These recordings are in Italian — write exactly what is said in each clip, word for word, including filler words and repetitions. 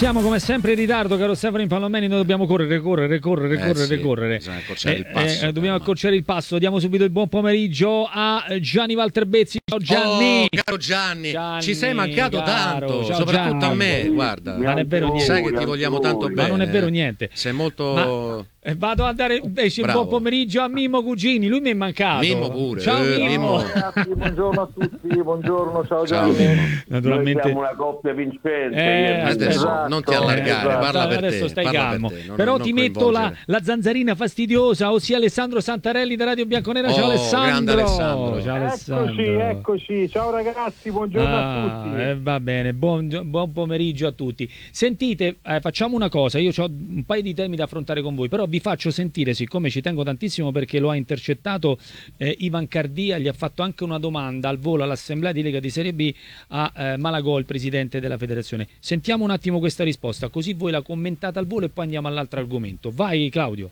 Siamo come sempre in ritardo, caro Stefano Impallomeni, noi dobbiamo correre, correre, correre, eh correre, sì, correre. Bisogna accorciare eh, il passo. Eh, dobbiamo accorciare il passo. Diamo subito il buon pomeriggio a Gianni Walter Bezzi. Ciao Gianni. Oh, caro Gianni, Gianni, ci sei mancato caro. tanto, Ciao, soprattutto Gianni. a me, guarda. Ma non è vero niente. Sai che ti vogliamo tanto bene. Ma non è vero niente. Sei molto... Ma... Eh, vado a dare invece il Bravo. buon pomeriggio a Mimmo Cugini, lui mi è mancato. Mimmo pure. Ciao eh, Mimmo. Mimmo. Ragazzi, buongiorno a tutti, buongiorno, ciao Ciao, Gianni. Mimmo. Naturalmente. Noi siamo una coppia vincente. Eh, io e adesso Esatto, non ti allargare, esatto. parla per adesso te, stai parla calmo. per te, non- Però non ti metto la, coinvolgere. la zanzarina fastidiosa, ossia Alessandro Santarelli da Radio Bianconera. Ciao Oh, Alessandro. grande Alessandro. Ciao Alessandro. Eccoci, eccoci, ciao ragazzi, buongiorno Ah, a tutti. eh, va bene, buon, buon pomeriggio a tutti. Sentite, eh, facciamo una cosa, io ho un paio di temi da affrontare con voi, però vi faccio sentire, siccome ci tengo tantissimo perché lo ha intercettato eh, Ivan Cardia, gli ha fatto anche una domanda al volo all'Assemblea di Lega di Serie B a eh, Malagò, il presidente della federazione. Sentiamo un attimo questa risposta, così voi la commentate al volo e poi andiamo all'altro argomento. Vai Claudio.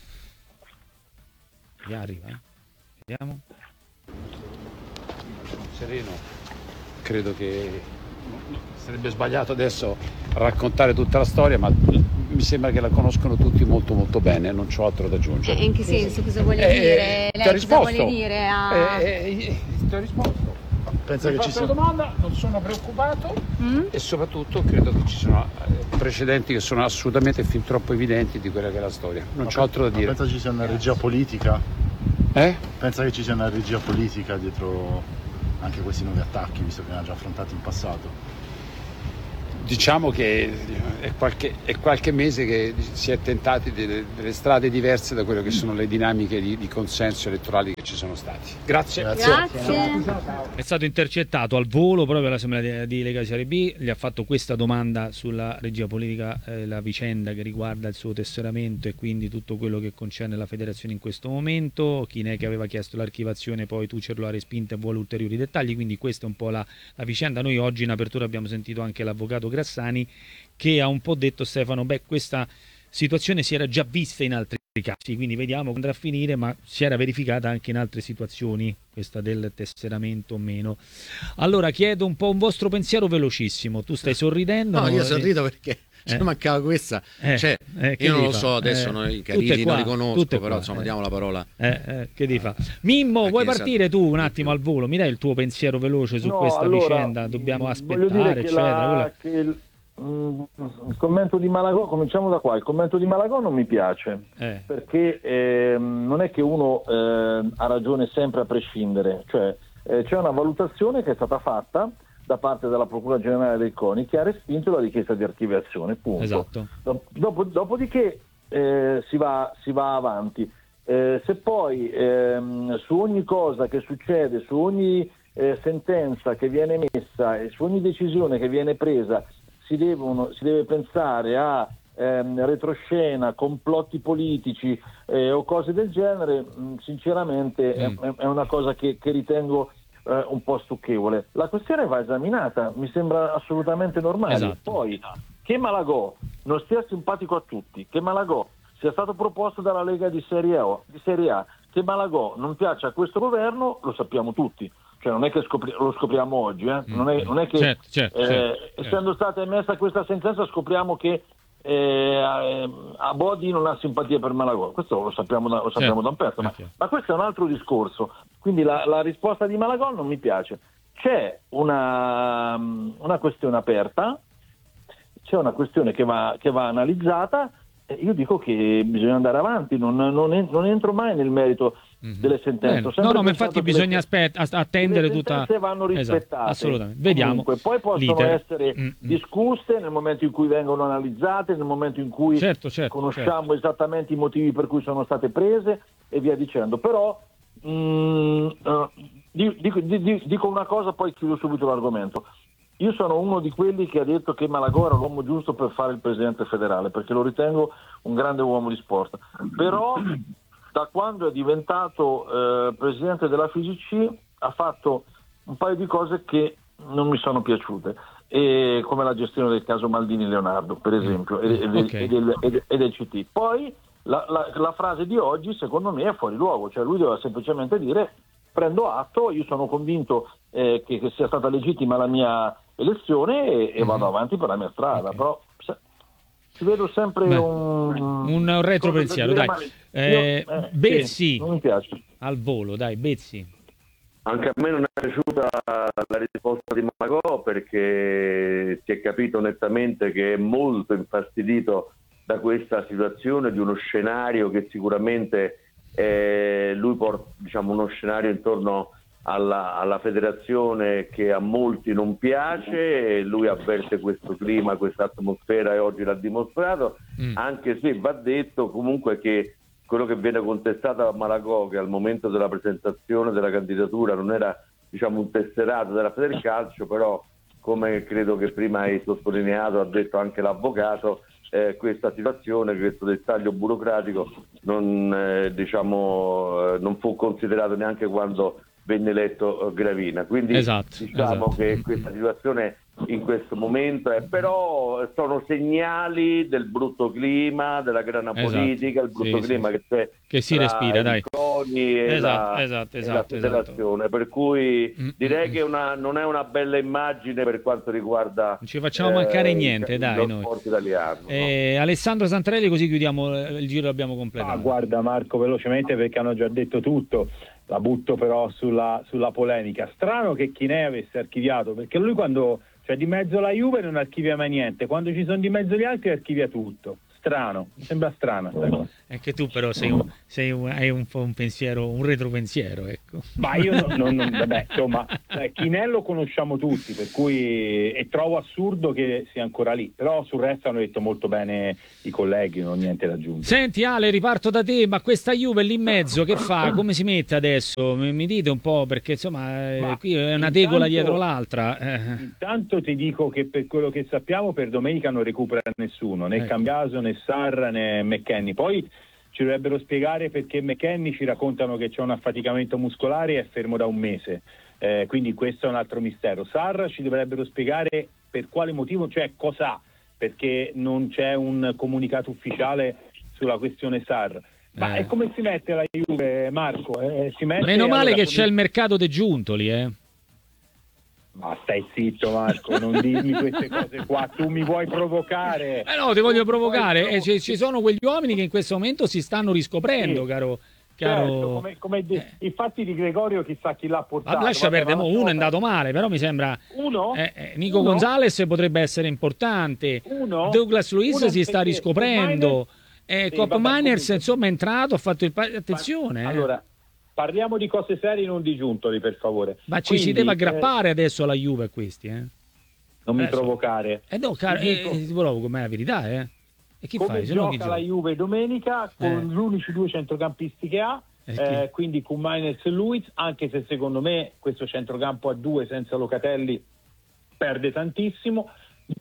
Ya arriva, eh. Vediamo. Sereno, credo che sarebbe sbagliato adesso raccontare tutta la storia, ma mi sembra che la conoscono tutti molto molto bene, non c'ho altro da aggiungere. E in che senso? Cosa vuole Eh, dire? ti Lei ho cosa risposto. vuole dire a... Eh, eh, ti ho risposto. Pensa Mi che ci fatto sia... la domanda, non sono preoccupato Mm? e soprattutto credo che ci sono eh, precedenti che sono assolutamente fin troppo evidenti di quella che è la storia. Non c'ho altro da dire. Pensa ci sia una regia politica? Eh? Pensa che ci sia una regia politica dietro anche questi nuovi attacchi, visto che ne ha già affrontati in passato? Diciamo che è qualche, è qualche mese che si è tentati delle, delle strade diverse da quelle che sono le dinamiche di, di consenso elettorali che ci sono stati. Grazie. Grazie. È stato intercettato al volo proprio all'Assemblea di, di Lega Serie B, gli ha fatto questa domanda sulla regia politica, eh, la vicenda che riguarda il suo tesseramento e quindi tutto quello che concerne la federazione in questo momento. Chinè che aveva chiesto l'archivazione, poi Tucel lo ha respinta e vuole ulteriori dettagli, quindi questa è un po' la, la vicenda. Noi oggi in apertura abbiamo sentito anche l'avvocato Grassani che ha un po' detto, Stefano, beh, questa situazione si era già vista in altri casi, quindi vediamo come andrà a finire, ma si era verificata anche in altre situazioni, questa del tesseramento o meno. Allora chiedo un po' un vostro pensiero velocissimo. Tu stai sorridendo? No, io Eh, sorrido perché Eh. ci mancava questa. Eh, Cioè, eh, che io non devi lo so fa? adesso, Eh, noi i tutte Caridi qua, non li conosco, tutte però qua, insomma eh. diamo la parola. Eh, eh, che ti fa? Mimmo, A vuoi chi sa- partire tu un attimo al volo? Mi dai il tuo pensiero veloce su No, questa allora, vicenda? Dobbiamo voglio aspettare, dire che eccetera. la- Quella- che il, mm, il commento di Malagò, cominciamo da qua, il commento di Malagò non mi piace, Eh. perché ehm, non è che uno ehm, ha ragione sempre a prescindere, cioè eh, c'è una valutazione che è stata fatta da parte della Procura Generale del CONI che ha respinto la richiesta di archiviazione, punto. Esatto. Dop- dopo- dopodiché eh, si, va, si va avanti. Eh, se poi ehm, su ogni cosa che succede, su ogni eh, sentenza che viene messa e su ogni decisione che viene presa si, devono, si deve pensare a ehm, retroscena, complotti politici eh, o cose del genere, mh, sinceramente Mm. è, è una cosa che, che ritengo eh, un po' stucchevole. La questione va esaminata, mi sembra assolutamente normale. Esatto. Poi che Malagò non stia simpatico a tutti, che Malagò sia stato proposto dalla Lega di Serie A, di Serie A, che Malagò non piaccia a questo governo, lo sappiamo tutti. Cioè non è che scopri- lo scopriamo oggi, eh? non, è, non è che Certo, certo, eh, certo, essendo stata emessa questa sentenza scopriamo che eh, a Bodi non ha simpatia per Malagò, questo lo sappiamo da, lo sappiamo Certo, da un pezzo, ma, ok. ma questo è un altro discorso. Quindi la, la risposta di Malagò non mi piace. C'è una, una questione aperta, c'è una questione che va, che va analizzata. Eh, Io dico che bisogna andare avanti, non, non, en- non entro mai nel merito delle sentenze. Bene. Ho sempre No, no, ma pensato infatti che bisogna le- aspet- as- attendere le tutta... sentenze vanno rispettate. Esatto, assolutamente. Vediamo. Comunque, poi possono l'iter. essere Mm, mm. discusse nel momento in cui vengono analizzate, nel momento in cui Certo, certo, conosciamo esattamente i motivi per cui sono state prese e via dicendo. Però mm, eh, di- dico, di- di- dico una cosa, poi chiudo subito l'argomento. Io sono uno di quelli che ha detto che Malagò era l'uomo giusto per fare il presidente federale, perché lo ritengo un grande uomo di sport. Però da quando è diventato eh, presidente della F I G C ha fatto un paio di cose che non mi sono piaciute, e come la gestione del caso Maldini Leonardo, per esempio, e, e del, Ok. e del- e del- e del C T. Poi la, la- la frase di oggi secondo me è fuori luogo, cioè lui doveva semplicemente dire: prendo atto, io sono convinto eh, che, che sia stata legittima la mia elezione e, e vado avanti per la mia strada. Ok. Però se- ci vedo sempre Beh, un, un retropensiero, dai. Eh, Io, eh, Bezzi, sì, non mi piace. al volo, dai, Bezzi. Anche a me non è piaciuta la risposta di Malagò, perché si è capito nettamente che è molto infastidito da questa situazione, di uno scenario che sicuramente eh, lui porta, diciamo, uno scenario intorno alla, alla federazione che a molti non piace, e lui avverte questo clima, questa atmosfera, e oggi l'ha dimostrato, mm. anche se va detto comunque che quello che viene contestato a Malagò, che al momento della presentazione della candidatura non era, diciamo, un tesserato della Federcalcio, però come credo che prima hai sottolineato, ha detto anche l'avvocato, eh, questa situazione, questo dettaglio burocratico non, eh, diciamo, eh, non fu considerato neanche quando venne eletto Gravina, quindi esatto, diciamo esatto. che questa situazione in questo momento è, però sono segnali del brutto clima, della grana esatto. politica, il brutto sì, clima sì, che c'è che si tra respira, i dai. Coni e esatto, la, esatto, e esatto, la federazione, esatto. per cui Mm-mm. direi che una, non è una bella immagine per quanto riguarda non ci facciamo mancare eh, niente, il, dai, lo noi. sport italiano. Eh, no? Alessandro Santarelli, così chiudiamo il giro, l'abbiamo completato. Ah, guarda Marco, velocemente, perché hanno già detto tutto, la butto però sulla, sulla polemica. Strano che Chinè avesse archiviato, perché lui quando c'è di mezzo la Juve non archivia mai niente, quando ci sono di mezzo gli altri archivia tutto. Strano, mi sembra strana sta cosa. Anche tu però sei un, sei un, hai un, un pensiero, un retropensiero, ecco. Ma io non, non, non vabbè, insomma, eh, Chinè lo conosciamo tutti, per cui e trovo assurdo che sia ancora lì, però sul resto hanno detto molto bene i colleghi, non ho niente da aggiungere. Senti Ale, riparto da te, ma questa Juve lì in mezzo che fa? Come si mette adesso? Mi, mi dite un po', perché insomma eh, qui è una tegola dietro l'altra. Eh. Intanto ti dico che per quello che sappiamo per domenica non recupera nessuno, né ecco. Cambiaso né Sarra né McKennie. Poi ci dovrebbero spiegare perché McKennie ci raccontano che c'è un affaticamento muscolare e è fermo da un mese, eh, quindi questo è un altro mistero. Sarra ci dovrebbero spiegare per quale motivo, cioè cosa, perché non c'è un comunicato ufficiale sulla questione Sarra. Ma eh. è come si mette la Juve, Marco? Eh, si mette, Meno male allora, che come... c'è il mercato dei Giuntoli, eh. Ma stai zitto Marco, non dirmi queste cose qua, tu mi vuoi provocare. Eh no, ti voglio provocare, Vuoi eh, ci, ci sono quegli uomini che in questo momento si stanno riscoprendo, Sì. caro... caro... Certo, come, come de- eh. infatti di Gregorio chissà chi l'ha portato. Ah, lascia Vabbè, perdere, ma mo, non uno so- è andato male, però mi sembra... Uno? Eh, eh, Nico Uno? Gonzalez potrebbe essere importante, Uno? Douglas Luiz Uno si sta perché riscoprendo, eh, Sì, Cop vabbè, Miners comunque. insomma è entrato, ha fatto il... pa- attenzione, eh. Allora, parliamo di cose serie, non di Giuntoli, per favore. ma ci si Quindi, deve eh, aggrappare adesso alla Juve a questi, eh. non mi adesso- provocare. Eh no, caro, Ti eh, dico- eh, ti volevo com'è la verità, eh. E chi Come fai? Se no chi gioca la gioca? Juve domenica con Eh. gli unici due centrocampisti che ha, Eh, eh, chi? quindi con Miners e Luiz, anche se secondo me questo centrocampo a due senza Locatelli perde tantissimo.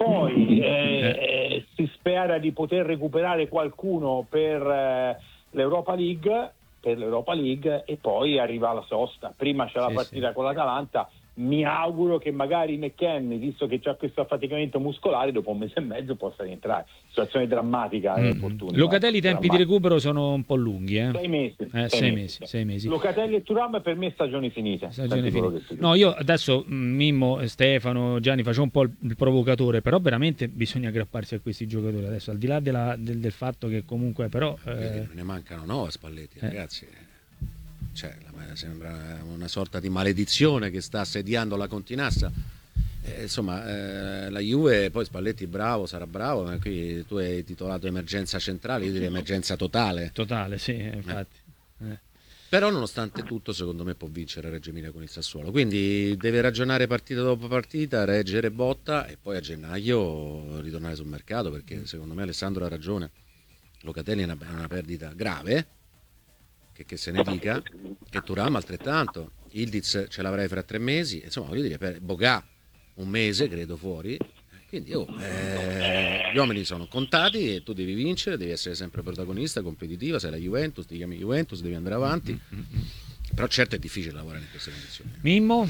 Poi eh, eh, si spera di poter recuperare qualcuno per eh, l'Europa League, per l'Europa League e poi arriva la sosta. Prima c'è la Sì, partita sì. con l'Atalanta. Mi auguro che magari McKennie, visto che c'ha questo affaticamento muscolare, dopo un mese e mezzo possa rientrare. Situazione drammatica e Mm. opportuna. Locatelli i tempi di Drammatica. recupero sono un po' lunghi, eh. Sei mesi. Eh, sei mesi, sei mesi. Locatelli e Thuram per me stagioni finite. Stagione Senti quello finita. che ti dico. No, io adesso mh, Mimmo, Stefano, Gianni faccio un po' il, il provocatore, però veramente bisogna aggrapparsi a questi giocatori adesso, al di là della- del, del fatto che comunque però eh, Eh, ne mancano no a Spalletti, Eh. ragazzi. Cioè, la- sembra una sorta di maledizione che sta assediando la Continassa. Eh, insomma, eh, la Juve, poi Spalletti bravo, sarà bravo, ma qui tu hai titolato emergenza centrale, io direi emergenza totale. totale, sì, eh, infatti. Eh. Però nonostante tutto secondo me può vincere Reggio Emilia con il Sassuolo, quindi deve ragionare partita dopo partita, reggere botta e poi a gennaio ritornare sul mercato, perché secondo me Alessandro ha ragione, Locatelli è una, è una perdita grave, che, che se ne dica, e Thuram altrettanto, Ildiz ce l'avrai fra tre mesi, insomma voglio dire, per Bogà un mese credo fuori, quindi oh, eh, gli uomini sono contati e tu devi vincere, devi essere sempre protagonista, competitiva, sei la Juventus, ti chiami Juventus, devi andare avanti, però certo è difficile lavorare in queste condizioni. Mimmo?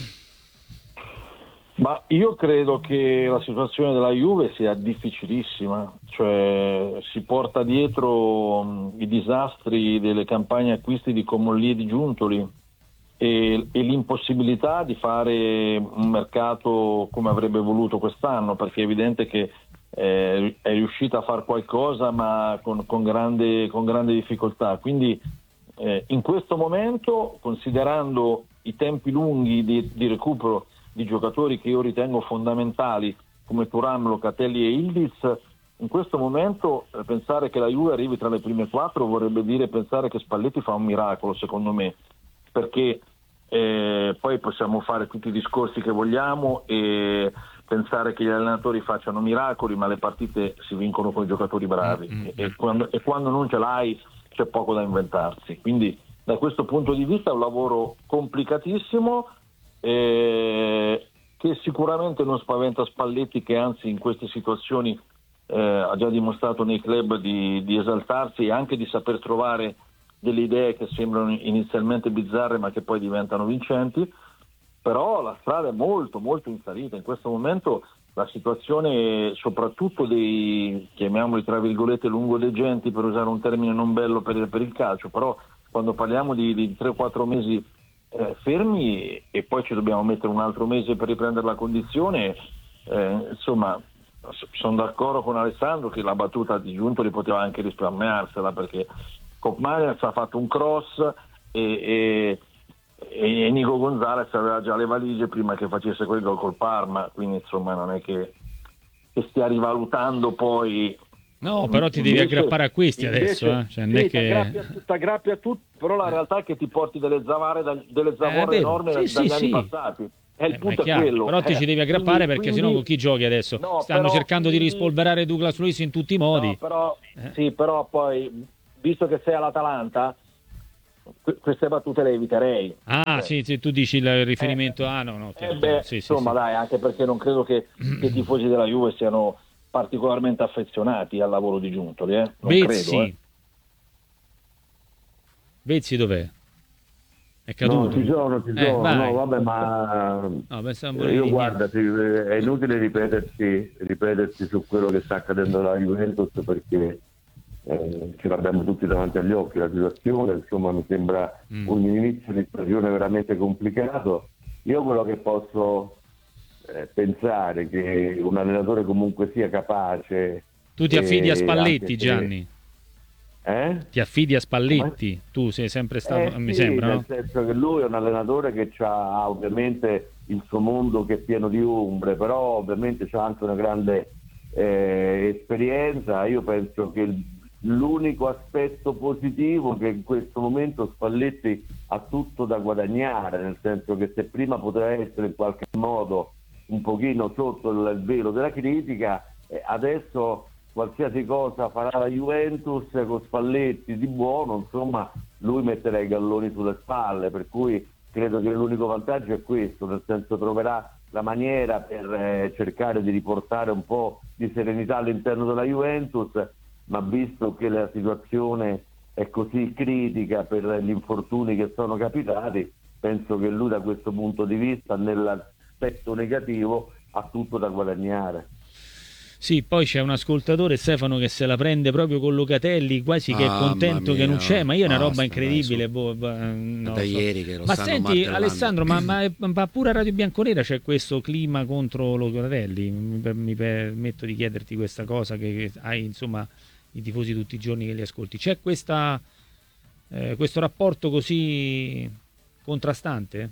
Ma io credo che la situazione della Juve sia difficilissima, cioè si porta dietro mh, i disastri delle campagne acquisti di Comolli e di Giuntoli e, e l'impossibilità di fare un mercato come avrebbe voluto quest'anno, perché è evidente che eh, è riuscita a fare qualcosa ma con, con, grande, con grande difficoltà, quindi eh, in questo momento, considerando i tempi lunghi di, di recupero di giocatori che io ritengo fondamentali come Thuram, Locatelli e Ildiz, in questo momento eh, pensare che la Juve arrivi tra le prime quattro vorrebbe dire pensare che Spalletti fa un miracolo, secondo me, perché eh, poi possiamo fare tutti i discorsi che vogliamo e pensare che gli allenatori facciano miracoli, ma le partite si vincono con i giocatori bravi mm-hmm. e, quando, e quando non ce l'hai c'è poco da inventarsi, quindi da questo punto di vista è un lavoro complicatissimo eh, che sicuramente non spaventa Spalletti, che anzi in queste situazioni eh, ha già dimostrato nei club di, di esaltarsi e anche di saper trovare delle idee che sembrano inizialmente bizzarre ma che poi diventano vincenti. Però la strada è molto molto in salita, in questo momento la situazione soprattutto dei, chiamiamoli tra virgolette, lungodegenti, per usare un termine non bello per, per il calcio, però quando parliamo di, di tre o quattro mesi eh, fermi e poi ci dobbiamo mettere un altro mese per riprendere la condizione, eh, insomma sono d'accordo con Alessandro che la battuta di Giuntoli poteva anche risparmiarsela, perché Koopmeiners ha fatto un cross e, e, e Nico Gonzalez aveva già le valigie prima che facesse quel gol col Parma, quindi insomma non è che, che stia rivalutando poi. No, però ti devi invece, aggrappare a questi invece, adesso, eh? Cioè, non sì, è che... ti aggrappi a tutto, però la realtà è che ti porti delle zavare, da, delle zavorre eh, enormi sì, dagli sì, anni sì. passati. Eh, il Eh, punto è è, chiaro, quello. però ti eh, ci devi aggrappare quindi, perché quindi... sennò con chi giochi adesso? No, Stanno però, cercando quindi... di rispolverare Douglas Luiz in tutti i modi. No, però, eh. sì, però poi, visto che sei all'Atalanta, queste battute le eviterei. Ah, eh. sì, sì, tu dici il riferimento. Eh, ah, no, no. Eh beh, sì, insomma, sì, dai, anche perché non credo che, che i tifosi della Juve siano particolarmente affezionati al lavoro di Giuntoli, eh? Non Vezzi. credo, eh. Vezzi dov'è? È No, caduto? ci sono, ci Eh, sono, vai. no, vabbè, ma No, pensavo eh, di io niente. guarda, sì, è inutile ripetersi, ripetersi su quello che sta accadendo alla Juventus, perché eh, ce l'abbiamo tutti davanti agli occhi la situazione, insomma mi sembra Mm. un inizio di stagione veramente complicato. Io quello che posso eh, pensare che un allenatore comunque sia capace. Tu ti affidi eh, a Spalletti, anche se- Gianni? Eh? Ti affidi a Spalletti? Tu sei sempre stato, Eh mi sì, sembra, nel no? senso che lui è un allenatore che ha ovviamente il suo mondo che è pieno di ombre, però ovviamente c'ha anche una grande eh, esperienza. Io penso che il- l'unico aspetto positivo è che in questo momento Spalletti ha tutto da guadagnare, nel senso che se prima poteva essere in qualche modo un pochino sotto il, il velo della critica, eh, adesso qualsiasi cosa farà la Juventus con Spalletti di buono, insomma lui metterà i galloni sulle spalle, per cui credo che l'unico vantaggio è questo, nel senso troverà la maniera per eh, cercare di riportare un po' di serenità all'interno della Juventus, ma visto che la situazione è così critica per gli infortuni che sono capitati, penso che lui da questo punto di vista, nell'aspetto negativo, ha tutto da guadagnare. Sì, poi c'è un ascoltatore, Stefano, che se la prende proprio con Locatelli, quasi che è Mamma contento mia, che non c'è, ma io è una basta, roba incredibile. dai, boh, boh, non da lo so. ieri che lo Ma stanno senti, martellando. Alessandro, ma, ma, ma pure a Radio Bianconera c'è questo clima contro Locatelli? Mi, per- mi permetto di chiederti questa cosa, che, che hai insomma i tifosi tutti i giorni che li ascolti. C'è questa, eh, questo rapporto così contrastante?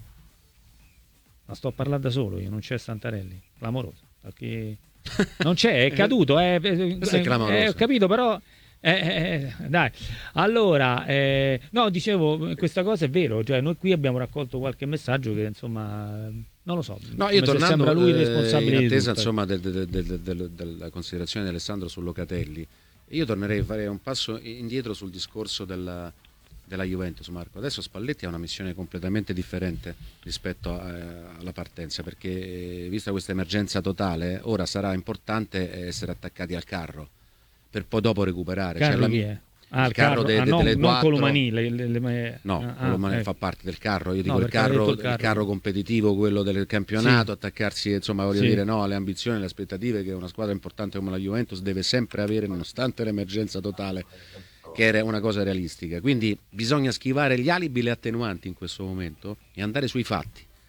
Ma sto a parlare da solo io, non c'è Santarelli, clamoroso. Perché non c'è, è caduto, eh, eh, Questo è clamoroso. eh, ho capito, però eh, eh, dai. Allora, eh, no, dicevo, questa cosa è vero, cioè noi qui abbiamo raccolto qualche messaggio che insomma non lo so, No, io come se tornando sembra lui il eh, responsabile in di attesa tutto. insomma del- del- del- del- della considerazione di Alessandro su Locatelli, io tornerei a fare un passo indietro sul discorso della, della Juventus, Marco. Adesso Spalletti ha una missione completamente differente rispetto a- alla partenza, perché eh, vista questa emergenza totale, ora sarà importante essere attaccati al carro per poi dopo recuperare. Carro Cioè, la- chi è? Ah, il il carro carro, de- ah, de- non, delle non quattro- Colomani, le- le- le- No, ah, Colomani ecco. fa parte del carro, io dico No, il, perché avevi carro, detto il il carro. carro competitivo, quello del campionato, Sì. attaccarsi, insomma, voglio Sì. dire, no, alle ambizioni, alle aspettative che una squadra importante come la Juventus deve sempre avere, nonostante l'emergenza totale, che era una cosa realistica. Quindi bisogna schivare gli alibi e le attenuanti in questo momento e andare sui fatti.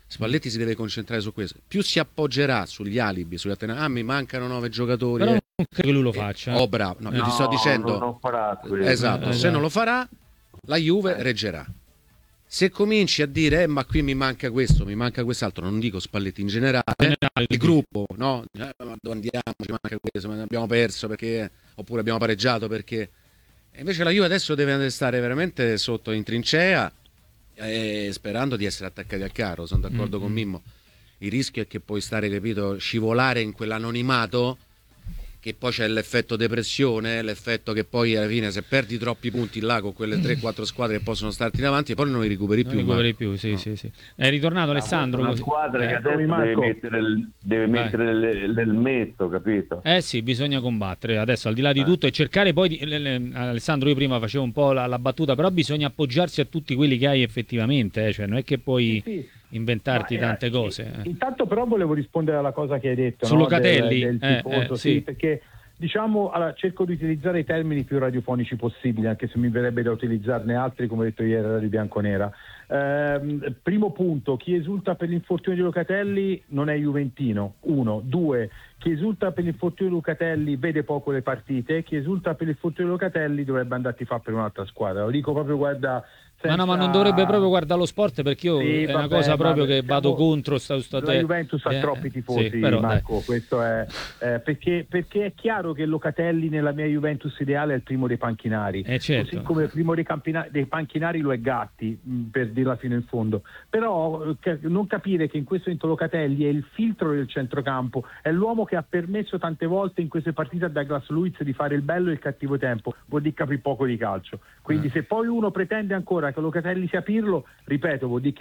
Spalletti si deve concentrare su questo. Più si appoggerà sugli alibi, sugli attenuanti, ah mi mancano nove giocatori. Però eh. non credo che lui lo faccia. Eh, oh bravo, no, Eh. io ti sto No, dicendo, non- non farà quello. esatto, Eh, se esatto. non lo farà, la Juve reggerà. Se cominci a dire, eh, ma qui mi manca questo, mi manca quest'altro, non dico Spalletti in generale, Generale, il gruppo, no? Eh, ma dove andiamo? Ci manca questo, ma abbiamo perso perché, oppure abbiamo pareggiato perché. E invece la Juve adesso deve stare veramente sotto in trincea, eh, sperando di essere attaccati al carro. Sono d'accordo Mm, con mm. Mimmo. Il rischio è che puoi stare, capito, scivolare in quell'anonimato, che poi c'è l'effetto depressione, l'effetto che poi alla fine se perdi troppi punti là con quelle tre quattro squadre che possono starti davanti, poi non li recuperi Non più. recuperi ma- più, sì, no. sì, sì. È ritornato Alessandro. Una così. squadra che Eh. adesso deve Marco. mettere, il, deve Vai. mettere l'el- l'elmetto, capito? Eh sì, bisogna combattere adesso al di là di tutto e cercare poi di, le- le- Alessandro, io prima facevo un po' la, la battuta, però bisogna appoggiarsi a tutti quelli che hai effettivamente, eh, cioè non è che puoi Sì, sì. inventarti Ma, eh, tante cose. eh. Intanto però volevo rispondere alla cosa che hai detto, Su no? Locatelli? del, del Eh, tifoso, eh, sì, sì. perché diciamo, allora, cerco di utilizzare i termini più radiofonici possibili, anche se mi verrebbe da utilizzarne altri, come ho detto ieri era di bianconera. Ehm, primo punto, chi esulta per l'infortunio di Locatelli non è juventino, uno. Due, chi esulta per l'infortunio di Locatelli vede poco le partite, chi esulta per l'infortunio di Locatelli dovrebbe andarti a fare per un'altra squadra. Lo dico proprio, guarda... Ma no, ma non senza- dovrebbe proprio guardare lo sport, perché io Sì, è una vabbè, cosa proprio ma che siamo- vado contro sta, sta La Juventus ha eh, troppi tifosi, sì, però, dai. Marco, questo è eh, perché, perché è chiaro che Locatelli nella mia Juventus ideale è il primo dei panchinari, Eh, certo. così come il primo dei, campina- dei panchinari lo è Gatti, mh, per dirla fino in fondo. Però eh, ca- non capire che in questo momento Locatelli è il filtro del centrocampo, è l'uomo che ha permesso tante volte in queste partite a Douglas Luiz di fare il bello e il cattivo tempo, vuol dire capire poco di calcio. Quindi Eh. se poi uno pretende ancora che Locatelli sia Pirlo, ripeto, vuol dire che